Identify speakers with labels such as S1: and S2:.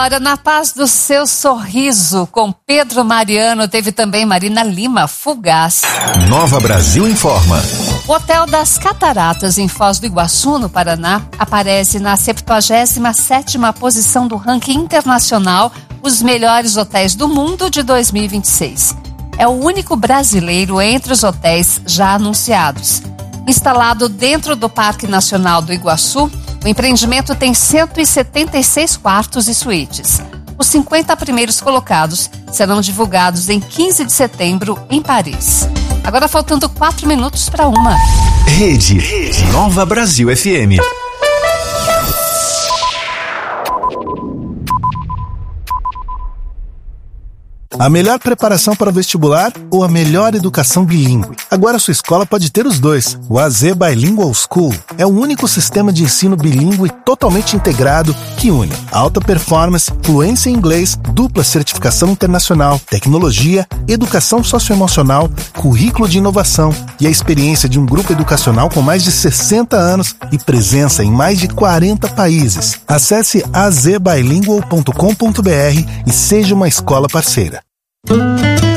S1: Ora, na paz do seu sorriso, com Pedro Mariano, teve também Marina Lima, Fugaz.
S2: Nova Brasil Informa.
S1: O Hotel das Cataratas, em Foz do Iguaçu, no Paraná, aparece na 77ª posição do ranking internacional Os Melhores Hotéis do Mundo de 2026. É o único brasileiro entre os hotéis já anunciados. Instalado dentro do Parque Nacional do Iguaçu, o empreendimento tem 176 quartos e suítes. Os 50 primeiros colocados serão divulgados em 15 de setembro, em Paris. Agora faltando 4 minutos para 1.
S2: Rede Nova Brasil FM.
S3: A melhor preparação para o vestibular ou a melhor educação bilíngue? Agora sua escola pode ter os dois. O AZ Bilingual School é o único sistema de ensino bilíngue totalmente integrado que une alta performance, fluência em inglês, dupla certificação internacional, tecnologia, educação socioemocional, currículo de inovação e a experiência de um grupo educacional com mais de 60 anos e presença em mais de 40 países. Acesse azbilingual.com.br e seja uma escola parceira.